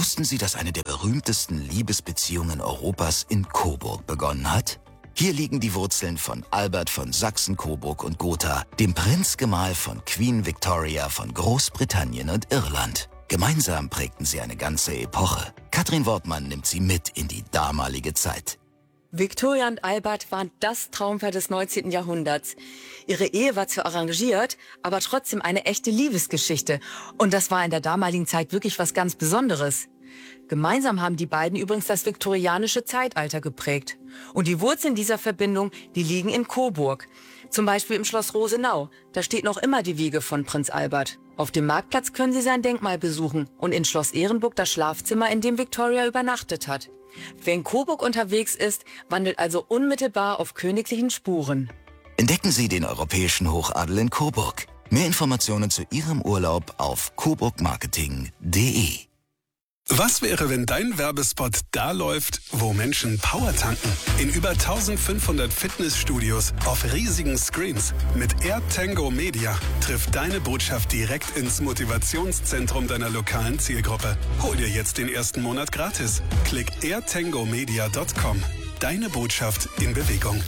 Wussten Sie, dass eine der berühmtesten Liebesbeziehungen Europas in Coburg begonnen hat? Hier liegen die Wurzeln von Albert von Sachsen, Coburg und Gotha, dem Prinzgemahl von Queen Victoria von Großbritannien und Irland. Gemeinsam prägten sie eine ganze Epoche. Katrin Wortmann nimmt sie mit in die damalige Zeit. Victoria und Albert waren das Traumpaar des 19. Jahrhunderts. Ihre Ehe war zwar arrangiert, aber trotzdem eine echte Liebesgeschichte. Und das war in der damaligen Zeit wirklich was ganz Besonderes. Gemeinsam haben die beiden übrigens das viktorianische Zeitalter geprägt. Und die Wurzeln dieser Verbindung, die liegen in Coburg. Zum Beispiel im Schloss Rosenau. Da steht noch immer die Wiege von Prinz Albert. Auf dem Marktplatz können Sie sein Denkmal besuchen und in Schloss Ehrenburg das Schlafzimmer, in dem Victoria übernachtet hat. Wer in Coburg unterwegs ist, wandelt also unmittelbar auf königlichen Spuren. Entdecken Sie den europäischen Hochadel in Coburg. Mehr Informationen zu Ihrem Urlaub auf coburgmarketing.de. Was wäre, wenn dein Werbespot da läuft, wo Menschen Power tanken? In über 1500 Fitnessstudios auf riesigen Screens. Mit AirTango Media trifft deine Botschaft direkt ins Motivationszentrum deiner lokalen Zielgruppe. Hol dir jetzt den ersten Monat gratis. Klick airtangomedia.com. Deine Botschaft in Bewegung.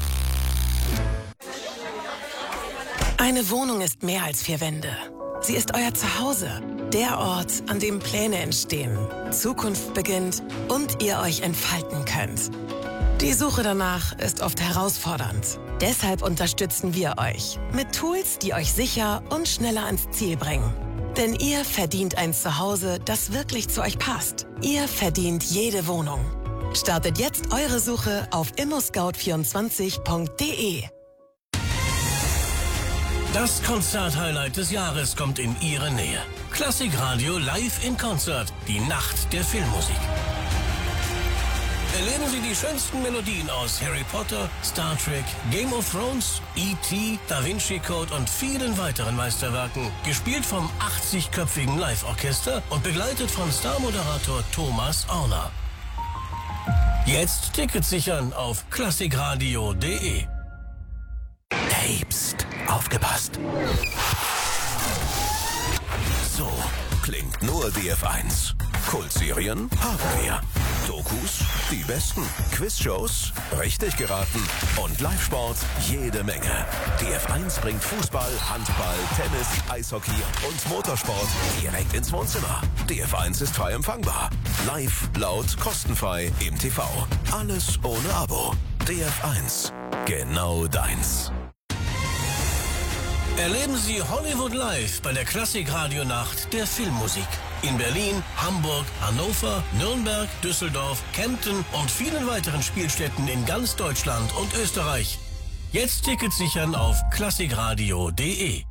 Eine Wohnung ist mehr als 4 Wände. Sie ist euer Zuhause, der Ort, an dem Pläne entstehen, Zukunft beginnt und ihr euch entfalten könnt. Die Suche danach ist oft herausfordernd. Deshalb unterstützen wir euch mit Tools, die euch sicher und schneller ans Ziel bringen. Denn ihr verdient ein Zuhause, das wirklich zu euch passt. Ihr verdient jede Wohnung. Startet jetzt eure Suche auf immoscout24.de. Das Konzert-Highlight des Jahres kommt in Ihre Nähe. Klassikradio live in Konzert, die Nacht der Filmmusik. Erleben Sie die schönsten Melodien aus Harry Potter, Star Trek, Game of Thrones, E.T., Da Vinci Code und vielen weiteren Meisterwerken. Gespielt vom 80-köpfigen Live-Orchester und begleitet von Star-Moderator Thomas Auner. Jetzt Tickets sichern auf klassikradio.de. Hey, pst, aufgepasst. So klingt nur DF1. Kultserien haben wir. Dokus, die besten. Quizshows, richtig geraten. Und Live-Sport, jede Menge. DF1 bringt Fußball, Handball, Tennis, Eishockey und Motorsport direkt ins Wohnzimmer. DF1 ist frei empfangbar. Live, laut, kostenfrei im TV. Alles ohne Abo. DF1, genau deins. Erleben Sie Hollywood Live bei der Klassik-Radio-Nacht der Filmmusik. In Berlin, Hamburg, Hannover, Nürnberg, Düsseldorf, Kempten und vielen weiteren Spielstätten in ganz Deutschland und Österreich. Jetzt Tickets sichern auf klassikradio.de.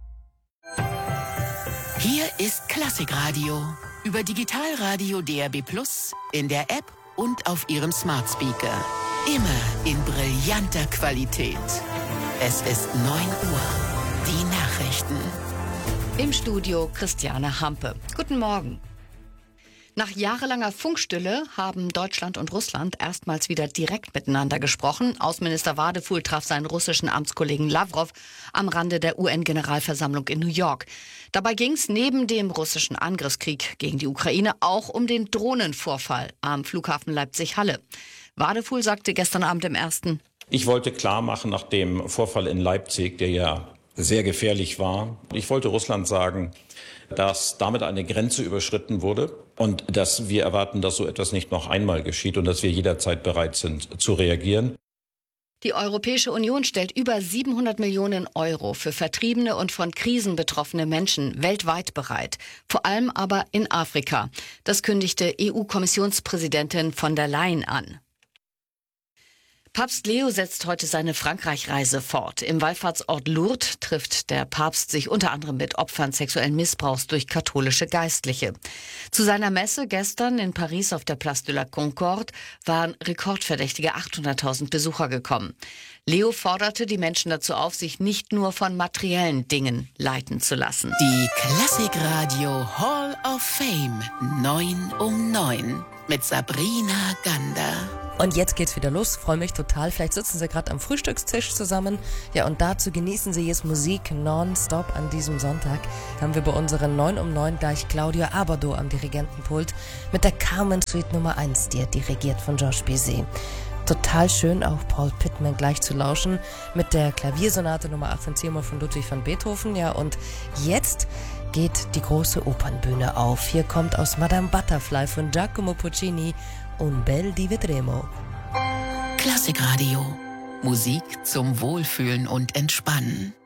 Hier ist Klassikradio. Über Digitalradio DAB+, in der App und auf Ihrem Smart Speaker. Immer in brillanter Qualität. Es ist 9 Uhr. Die Nachrichten. Im Studio Christiane Hampe. Guten Morgen. Nach jahrelanger Funkstille haben Deutschland und Russland erstmals wieder direkt miteinander gesprochen. Außenminister Wadefuhl traf seinen russischen Amtskollegen Lavrov am Rande der UN-Generalversammlung in New York. Dabei ging es neben dem russischen Angriffskrieg gegen die Ukraine auch um den Drohnenvorfall am Flughafen Leipzig-Halle. Wadefuhl sagte gestern Abend im Ersten: Ich wollte klar machen, nach dem Vorfall in Leipzig, der ja sehr gefährlich war, ich wollte Russland sagen, dass damit eine Grenze überschritten wurde und dass wir erwarten, dass so etwas nicht noch einmal geschieht und dass wir jederzeit bereit sind zu reagieren. Die Europäische Union stellt über 700 Millionen Euro für vertriebene und von Krisen betroffene Menschen weltweit bereit. Vor allem aber in Afrika. Das kündigte EU-Kommissionspräsidentin von der Leyen an. Papst Leo setzt heute seine Frankreich-Reise fort. Im Wallfahrtsort Lourdes trifft der Papst sich unter anderem mit Opfern sexuellen Missbrauchs durch katholische Geistliche. Zu seiner Messe gestern in Paris auf der Place de la Concorde waren rekordverdächtige 800.000 Besucher gekommen. Leo forderte die Menschen dazu auf, sich nicht nur von materiellen Dingen leiten zu lassen. Die Klassikradio Hall of Fame 9 um 9 mit Sabrina Gander. Und jetzt geht's wieder los, freue mich total. Vielleicht sitzen Sie gerade am Frühstückstisch zusammen. Ja, und dazu genießen Sie jetzt Musik nonstop an diesem Sonntag. Haben wir bei unseren 9 um 9 gleich Claudio Abbado am Dirigentenpult mit der Carmen Suite Nummer 1, die dirigiert von Georges Bizet. Total schön, auch Paul Pittman gleich zu lauschen mit der Klaviersonate Nummer 18 C-Moll von Ludwig van Beethoven. Ja, und jetzt geht die große Opernbühne auf. Hier kommt aus Madame Butterfly von Giacomo Puccini Un bel di vedremo. Klassikradio. Musik zum Wohlfühlen und Entspannen.